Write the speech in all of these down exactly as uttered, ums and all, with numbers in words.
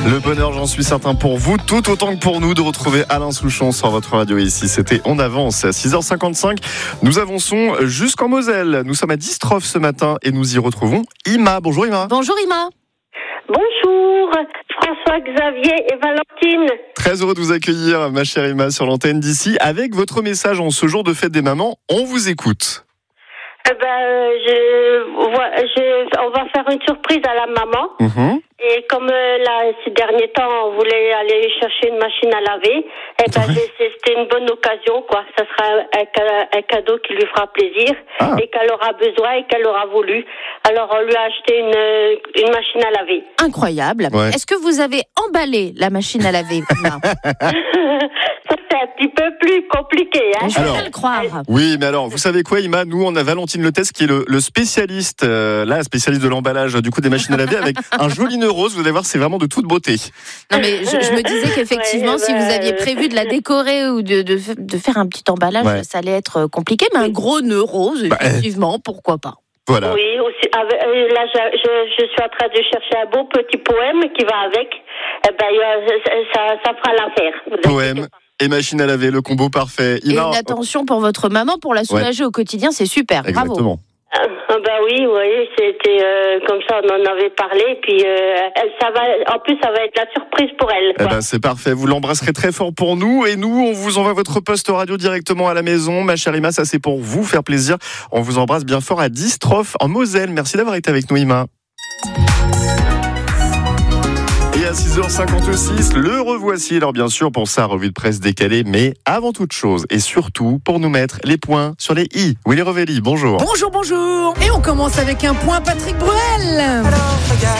Le bonheur, j'en suis certain pour vous, tout autant que pour nous, de retrouver Alain Souchon sur votre radio ici. C'était On Avance à six heures cinquante-cinq. Nous avançons jusqu'en Moselle. Nous sommes à Distrov ce matin et nous y retrouvons Ima. Bonjour Ima. Bonjour Ima. Bonjour, François, Xavier et Valentine. Très heureux de vous accueillir, ma chère Ima, sur l'antenne d'ici. Avec votre message en ce jour de fête des mamans, on vous écoute. Eh ben, je, je, on va faire une surprise à la maman. Mmh. Et comme euh, là, ces derniers temps, on voulait aller chercher une machine à laver, eh ben, oui. C'était une bonne occasion, quoi. Ça sera un, un cadeau qui lui fera plaisir ah. et qu'elle aura besoin et qu'elle aura voulu. Alors, on lui a acheté une, une machine à laver. Incroyable. Ouais. Est-ce que vous avez emballé la machine à laver? Ça, c'est un petit peu plus compliqué, hein. Je vais le croire. Oui, mais alors, vous savez quoi, Ima? Nous, on a Valentine Letès qui est le, le spécialiste, euh, là, spécialiste de l'emballage du coup des machines à laver avec un joli nœud rose. Vous allez voir, c'est vraiment de toute beauté. Non, mais je, je me disais qu'effectivement, ouais, si bah, vous aviez prévu de la décorer ou de, de, de faire un petit emballage, ouais. ça allait être compliqué. Mais un gros nœud rose, effectivement, bah, pourquoi pas? Voilà. Oui, aussi, avec, là, je, je, je suis en train de chercher un beau petit poème qui va avec. Eh ben, ça, ça fera l'affaire. Poème et machine à laver, le combo parfait. Il et a... une attention pour votre maman, pour la soulager ouais. au quotidien, c'est super. Exactement. Bravo. Ah bah oui, oui, c'était euh, comme ça, on en avait parlé, puis euh, ça va, en plus ça va être la surprise pour elle. Eh ben, c'est parfait, vous l'embrasserez très fort pour nous, et nous, on vous envoie votre poste radio directement à la maison, ma chère Ima, ça c'est pour vous faire plaisir. On vous embrasse bien fort à Distrov en Moselle. Merci d'avoir été avec nous, Ima. Et à six heures cinquante-six, le revoici. Alors bien sûr, pour sa revue de presse décalée, mais avant toute chose, et surtout pour nous mettre les points sur les i. Willy Revelli, bonjour. Bonjour, bonjour. Et on commence avec un point Patrick Bruel. Alors, regarde.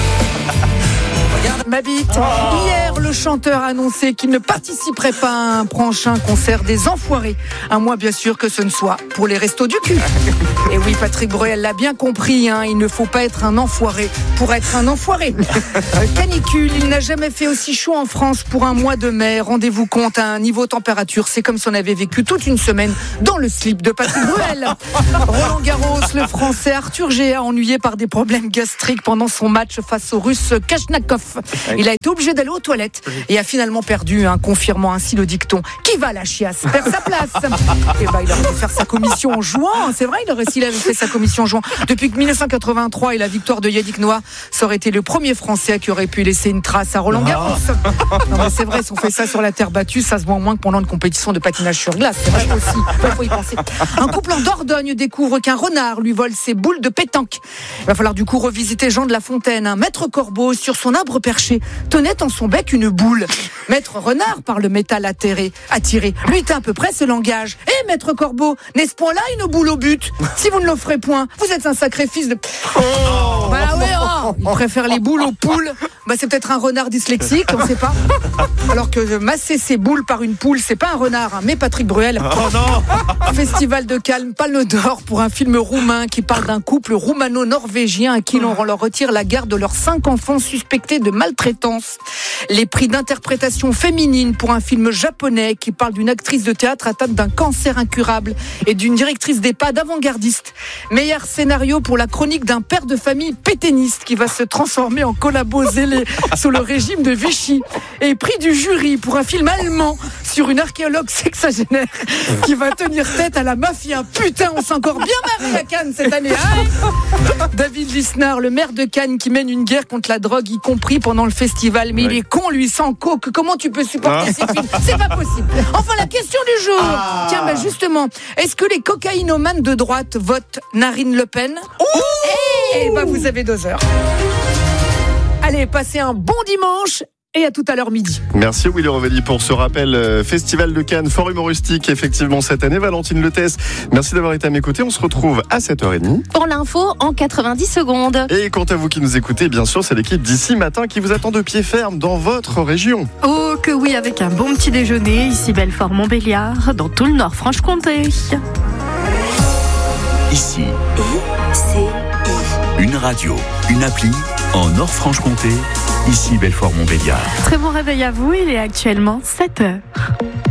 Ma bite. Oh. Hier, le chanteur a annoncé qu'il ne participerait pas à un prochain concert des Enfoirés. À moins, bien sûr, que ce ne soit pour les restos du cul. Et oui, Patrick Bruel l'a bien compris, hein, il ne faut pas être un enfoiré pour être un enfoiré. euh, canicule, il n'a jamais fait aussi chaud en France pour un mois de mai. Rendez-vous compte, à un niveau température, c'est comme si on avait vécu toute une semaine dans le slip de Patrick Bruel. Roland Garros, le Français Arthur Géa, ennuyé par des problèmes gastriques pendant son match face au Russe Kachnakov. Il a été obligé d'aller aux toilettes et a finalement perdu, hein, confirmant ainsi le dicton « Qui va la chiasse perd sa place ». Et ben, il aurait dû faire sa commission en jouant. C'est vrai, il aurait, s'il avait fait sa commission en jouant. Depuis dix-neuf cent quatre-vingt-trois et la victoire de Yannick Noah, ça aurait été le premier Français qui aurait pu laisser une trace à Roland Garros. Non, mais c'est vrai, si on fait ça sur la terre battue, ça se voit moins que pendant une compétition de patinage sur glace. C'est vrai aussi. Il faut y penser. Un couple en Dordogne découvre qu'un renard lui vole ses boules de pétanque. Il va falloir du coup revisiter Jean de La Fontaine. Un maître corbeau sur son arbre perché tenait en son bec une boule. Maître renard, par le métal attiré, attiré, lui était à peu près ce langage. Eh, hey, maître corbeau, n'est-ce point là une boule au but? Si vous ne l'offrez point, vous êtes un sacrifice de... Oh bah ouais, oh il préfère les boules aux poules. Bah c'est peut-être un renard dyslexique, on ne sait pas. Alors que masser ses boules par une poule, c'est pas un renard, hein, mais Patrick Bruel. Oh non. Festival de Cannes, Palme d'Or pour un film roumain qui parle d'un couple roumano-norvégien à qui l'on leur retire la garde de leurs cinq enfants suspectés de maltraitance. Les prix d'interprétation féminine pour un film japonais qui parle d'une actrice de théâtre atteinte d'un cancer incurable et d'une directrice d'EHPAD avant-gardiste. Meilleur scénario pour la chronique d'un père de famille pétainiste qui va se transformer en collabo zélé sous le régime de Vichy. Et prix du jury pour un film allemand sur une archéologue sexagénaire qui va tenir tête à la mafia. Putain, on s'est encore bien marré à Cannes cette année. Hein David Lisnard, le maire de Cannes qui mène une guerre contre la drogue, y compris pendant le festival. Mais ouais. il est con, lui, sans coke. Comment tu peux supporter ah. ces films? C'est pas possible. Enfin, la question du jour. Ah. Tiens, bah justement, est-ce que les cocaïnomanes de droite votent Marine Le Pen? Eh bah, vous avez deux heures. Allez, passez un bon dimanche. Et à tout à l'heure midi. Merci Willy Revelli pour ce rappel. euh, Festival de Cannes, fort humoristique effectivement cette année. Valentine Letès, merci d'avoir été à mes côtés. On se retrouve à sept heures trente. Pour l'info en quatre-vingt-dix secondes. Et quant à vous qui nous écoutez, bien sûr, c'est l'équipe d'ici matin qui vous attend de pied ferme dans votre région. Oh que oui, avec un bon petit déjeuner, ici Belfort-Montbéliard, dans tout le Nord-Franche-Comté. Ici, une radio, une appli en Nord-Franche-Comté. Ici Belfort-Montbéliard. Très bon réveil à vous, il est actuellement sept heures.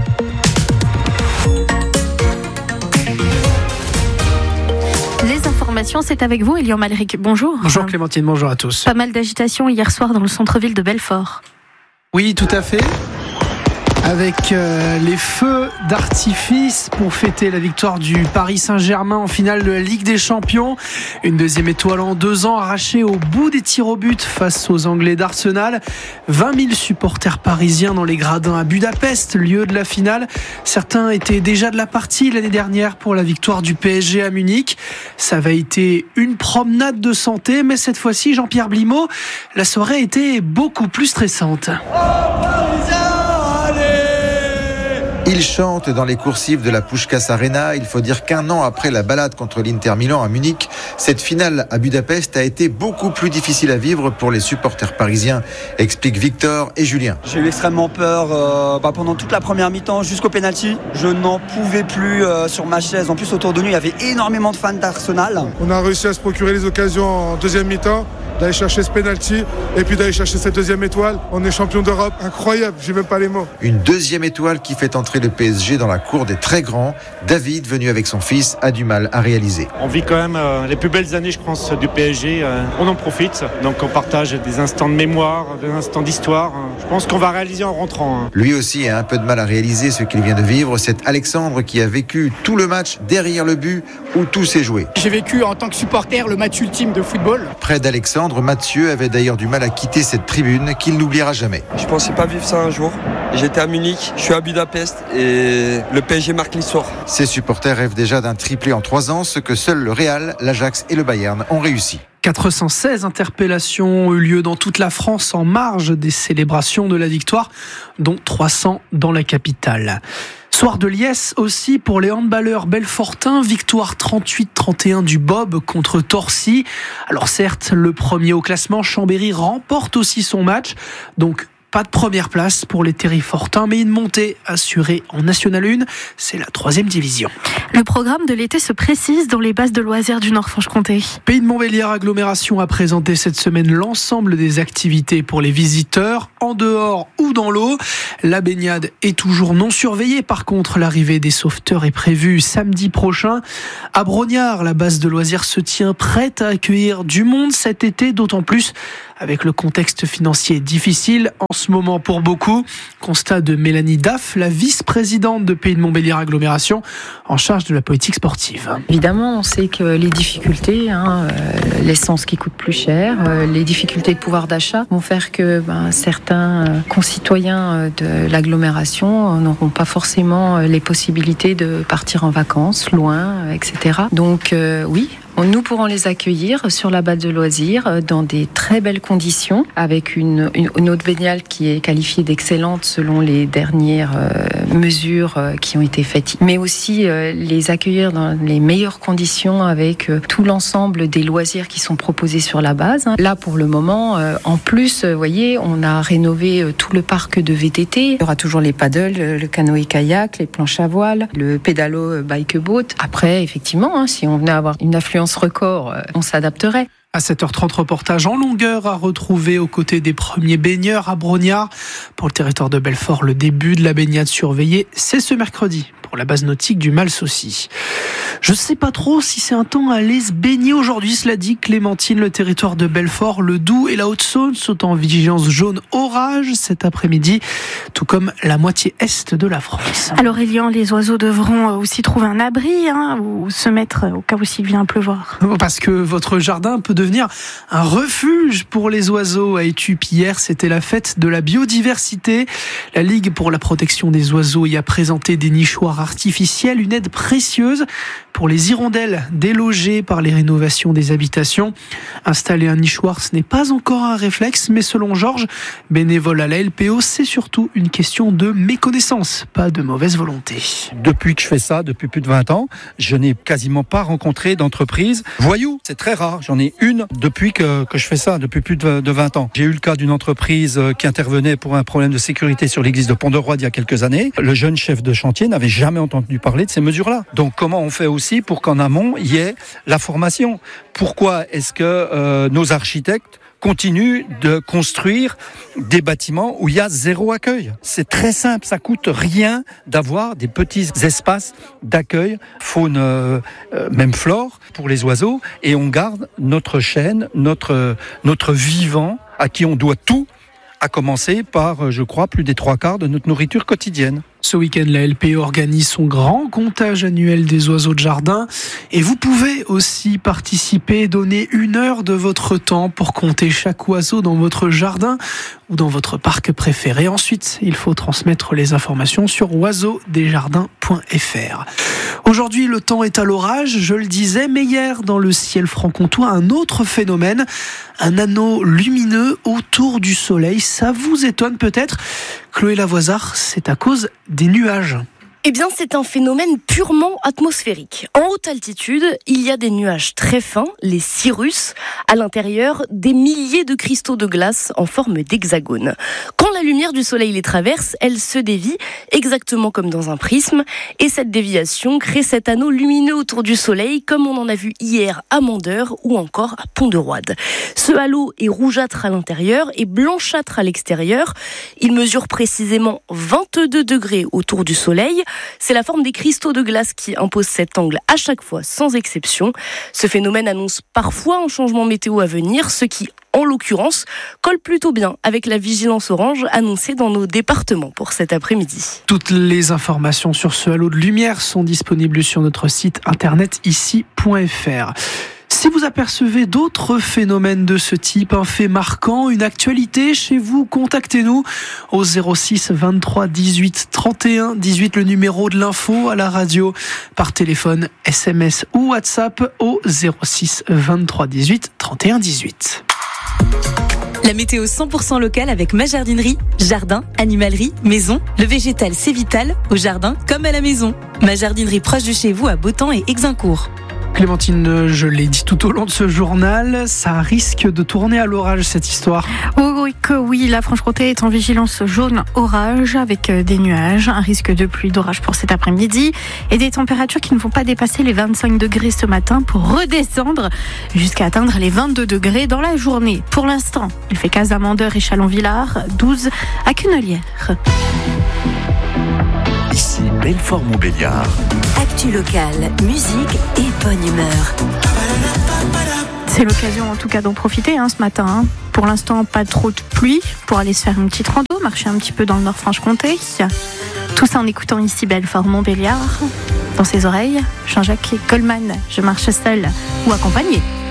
Les informations l'information, c'est avec vous, Elian Malric. Bonjour. Bonjour Clémentine, bonjour à tous. Pas mal d'agitation hier soir dans le centre-ville de Belfort. Oui, tout à fait. Avec euh, les feux d'artifice pour fêter la victoire du Paris Saint-Germain en finale de la Ligue des Champions. Une deuxième étoile en deux ans arrachée au bout des tirs au but face aux Anglais d'Arsenal. vingt mille supporters parisiens dans les gradins à Budapest, lieu de la finale. Certains étaient déjà de la partie l'année dernière pour la victoire du P S G à Munich. Ça avait été une promenade de santé, mais cette fois-ci, Jean-Pierre Blimaud, la soirée était beaucoup plus stressante. Il chante dans les coursives de la Puskás Arena. Il faut dire qu'un an après la balade contre l'Inter Milan à Munich, cette finale à Budapest a été beaucoup plus difficile à vivre pour les supporters parisiens, expliquent Victor et Julien. J'ai eu extrêmement peur euh, bah pendant toute la première mi-temps jusqu'au pénalty. Je n'en pouvais plus euh, sur ma chaise. En plus, autour de nous, il y avait énormément de fans d'Arsenal. On a réussi à se procurer les occasions en deuxième mi-temps, d'aller chercher ce pénalty et puis d'aller chercher cette deuxième étoile. On est champion d'Europe, incroyable, j'ai même pas les mots. Une deuxième étoile qui fait entrer le P S G dans la cour des très grands. David, venu avec son fils, a du mal à réaliser. On vit quand même euh, les plus belles années, je pense, du P S G. Euh, on en profite, donc on partage des instants de mémoire, des instants d'histoire. Je pense qu'on va réaliser en rentrant. Hein. Lui aussi a un peu de mal à réaliser ce qu'il vient de vivre. C'est Alexandre qui a vécu tout le match derrière le but où tout s'est joué. J'ai vécu en tant que supporter le match ultime de football. Près d'Alexandre, Mathieu avait d'ailleurs du mal à quitter cette tribune qu'il n'oubliera jamais. Je pensais pas vivre ça un jour. J'étais à Munich, je suis à Budapest et le P S G marque l'histoire. Ses supporters rêvent déjà d'un triplé en trois ans, ce que seuls le Real, l'Ajax et le Bayern ont réussi. quatre cent seize interpellations ont eu lieu dans toute la France en marge des célébrations de la victoire, dont trois cents dans la capitale. Soir de liesse aussi pour les handballeurs belfortins, victoire trente-huit trente et un du Bob contre Torcy. Alors certes, le premier au classement, Chambéry, remporte aussi son match, donc pas de première place pour les Terrifortins, mais une montée assurée en National un, c'est la troisième division. Le programme de l'été se précise dans les bases de loisirs du Nord-Franche-Comté. Pays de Montbéliard Agglomération a présenté cette semaine l'ensemble des activités pour les visiteurs, en dehors ou dans l'eau. La baignade est toujours non surveillée. Par contre, l'arrivée des sauveteurs est prévue samedi prochain. À Brognard, la base de loisirs se tient prête à accueillir du monde cet été, d'autant plus avec le contexte financier difficile en ce moment pour beaucoup. Constat de Mélanie Daff, la vice-présidente de Pays de Montbéliard Agglomération, en charge de la politique sportive. Évidemment, on sait que les difficultés, hein, euh, l'essence qui coûte plus cher, euh, les difficultés de pouvoir d'achat vont faire que ben, certains euh, concitoyens de l'agglomération n'auront pas forcément les possibilités de partir en vacances, loin, et cetera. Donc euh, oui, nous pourrons les accueillir sur la base de loisirs dans des très belles conditions, avec une, une, une eau de baignade qui est qualifiée d'excellente selon les dernières euh, mesures euh, qui ont été faites, mais aussi euh, les accueillir dans les meilleures conditions avec euh, tout l'ensemble des loisirs qui sont proposés sur la base. Là, pour le moment, euh, en plus, vous voyez, on a rénové euh, tout le parc de V T T. Il y aura toujours les paddles, le canoë-kayak, les planches à voile, le pédalo bike boat. Après, effectivement, hein, si on venait avoir une affluence record, on s'adapterait. À sept heures trente, reportage en longueur à retrouver aux côtés des premiers baigneurs à Brognard. Pour le territoire de Belfort, le début de la baignade surveillée, c'est ce mercredi pour la base nautique du Mals-Saucy. Je ne sais pas trop si c'est un temps à aller se baigner aujourd'hui. Cela dit, Clémentine, le territoire de Belfort, le Doubs et la Haute-Saône sont en vigilance jaune orage cet après-midi, tout comme la moitié est de la France. Alors Elian, les oiseaux devront aussi trouver un abri hein, ou se mettre au cas où s'il vient pleuvoir. Parce que votre jardin peut devenir un refuge pour les oiseaux. À Étup, hier, c'était la fête de la biodiversité. La Ligue pour la protection des oiseaux y a présenté des nichoirs artificiels, une aide précieuse pour les hirondelles délogées par les rénovations des habitations. Installer un nichoir, ce n'est pas encore un réflexe, mais selon Georges, bénévole à la L P O, c'est surtout une question de méconnaissance, pas de mauvaise volonté. Depuis que je fais ça, depuis plus de vingt ans, je n'ai quasiment pas rencontré d'entreprise voyou. C'est très rare. J'en ai une depuis que, que je fais ça, depuis plus de, de vingt ans. J'ai eu le cas d'une entreprise qui intervenait pour un problème de sécurité sur l'église de Pont-de-Roi il y a quelques années. Le jeune chef de chantier n'avait jamais entendu parler de ces mesures-là. Donc comment on fait aussi pour qu'en amont, il y ait la formation ? Pourquoi est-ce que euh, nos architectes continue de construire des bâtiments où il y a zéro accueil. C'est très simple, ça coûte rien d'avoir des petits espaces d'accueil, faune, euh, même flore, pour les oiseaux, et on garde notre chaîne, notre, notre vivant, à qui on doit tout, à commencer par, je crois, plus des trois quarts de notre nourriture quotidienne. Ce week-end, la L P E organise son grand comptage annuel des oiseaux de jardin. Et vous pouvez aussi participer, donner une heure de votre temps pour compter chaque oiseau dans votre jardin ou dans votre parc préféré. Ensuite, il faut transmettre les informations sur oiseaux des jardins point f r. Aujourd'hui, le temps est à l'orage, je le disais, mais hier, dans le ciel franc-comtois, un autre phénomène, un anneau lumineux autour du soleil. Ça vous étonne peut-être ? Chloé Lavoisard, c'est à cause des nuages. Eh bien, c'est un phénomène purement atmosphérique. En haute altitude, il y a des nuages très fins, les cirrus, à l'intérieur, des milliers de cristaux de glace en forme d'hexagone. Quand la lumière du soleil les traverse, elle se dévie, exactement comme dans un prisme, et cette déviation crée cet anneau lumineux autour du soleil, comme on en a vu hier à Mandeur ou encore à Pont-de-Roide. Ce halo est rougeâtre à l'intérieur et blanchâtre à l'extérieur. Il mesure précisément vingt-deux degrés autour du soleil. C'est la forme des cristaux de glace qui impose cet angle à chaque fois, sans exception. Ce phénomène annonce parfois un changement météo à venir, ce qui, en l'occurrence, colle plutôt bien avec la vigilance orange annoncée dans nos départements pour cet après-midi. Toutes les informations sur ce halo de lumière sont disponibles sur notre site internet ici point f r. Si vous apercevez d'autres phénomènes de ce type, un fait marquant, une actualité chez vous, contactez-nous au zéro six vingt-trois dix-huit trente et un dix-huit, le numéro de l'info à la radio, par téléphone, S M S ou WhatsApp au zéro six vingt-trois dix-huit trente et un dix-huit. La météo cent pour cent locale avec ma jardinerie. Jardin, animalerie, maison. Le végétal, c'est vital, au jardin comme à la maison. Ma jardinerie proche de chez vous à Beautemps et Exincourt. Clémentine, je l'ai dit tout au long de ce journal, ça risque de tourner à l'orage cette histoire. Oh oui, que oui, la Franche-Comté est en vigilance jaune orage avec des nuages, un risque de pluie d'orage pour cet après-midi et des températures qui ne vont pas dépasser les vingt-cinq degrés ce matin pour redescendre jusqu'à atteindre les vingt-deux degrés dans la journée. Pour l'instant, il fait quinze à Mandeur et Chalon-Villars, douze à Cunelière. Ici Belfort-Montbéliard. Actu locale, musique et bonne humeur. C'est l'occasion en tout cas d'en profiter hein, ce matin. Hein. Pour l'instant, pas trop de pluie pour aller se faire une petite rando, marcher un petit peu dans le Nord-Franche-Comté. Tout ça en écoutant ici Belfort-Montbéliard. Dans ses oreilles, Jean-Jacques Goldman, Je marche seul ou accompagné.